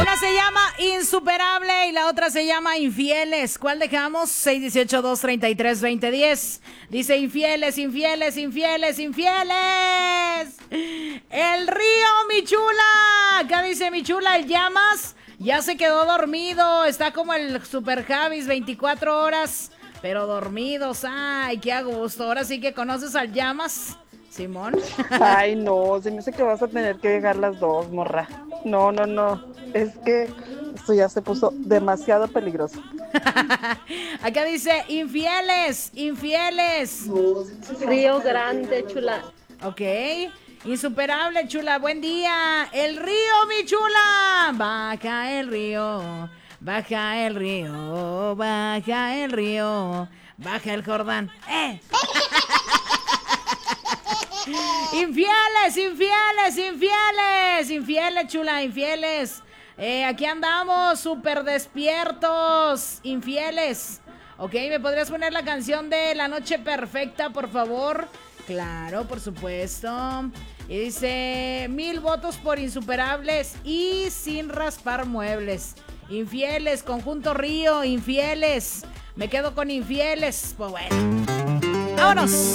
Una se llama Insuperable y la otra se llama Infieles. ¿Cuál dejamos? 618-233-2010. Dice infieles, infieles, infieles, infieles. El río, mi chula. Acá dice mi chula, el Llamas ya se quedó dormido. Está como el Super Javis, 24 horas, pero dormidos. Ay, qué a gusto. Ahora sí que conoces al Llamas, Simón. Ay, no, se me hace que vas a tener que llegar las dos, morra. No, no, no. Es que esto ya se puso demasiado peligroso. Acá dice infieles, infieles. Río Grande, chula. Ok. Insuperable, chula. Buen día. El río, mi chula. Baja el río. Baja el río. Baja el río. Baja el Jordán. Infieles, infieles, infieles. Infieles, chula, infieles. Aquí andamos, súper despiertos. Infieles. Ok, ¿me podrías poner la canción de La Noche Perfecta, por favor? Claro, por supuesto. Y dice, 1000 votos por Insuperables y Sin Raspar Muebles. Infieles, Conjunto Río, infieles. Me quedo con infieles. Pues bueno. ¡Vámonos!